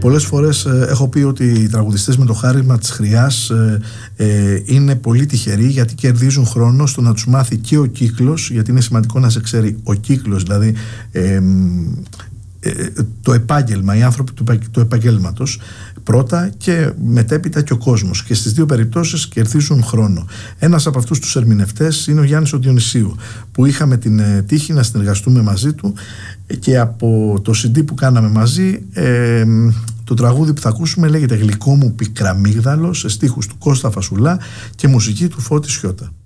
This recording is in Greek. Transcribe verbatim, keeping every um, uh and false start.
πολλές φορές ε, έχω πει ότι οι τραγουδιστές με το χάρισμα της χρειάς ε, ε, είναι πολύ τυχεροί, γιατί κερδίζουν χρόνο στο να τους μάθει και ο κύκλος, γιατί είναι σημαντικό να σε ξέρει ο κύκλος, δηλαδή ε, ε, το επάγγελμα, οι άνθρωποι του, του επαγγέλματος πρώτα, και μετέπειτα και ο κόσμος, και στις δύο περιπτώσεις κερδίζουν χρόνο. Ένας από αυτούς τους ερμηνευτές είναι ο Γιάννης ο Διονυσίου, που είχαμε την ε, τύχη να συνεργαστούμε μαζί του, και από το σι ντι που κάναμε μαζί, ε, το τραγούδι που θα ακούσουμε λέγεται «Γλυκό μου πικραμίγδαλο», σε στίχους του Κώστα Φασουλά και μουσική του Φώτη Σιώτα.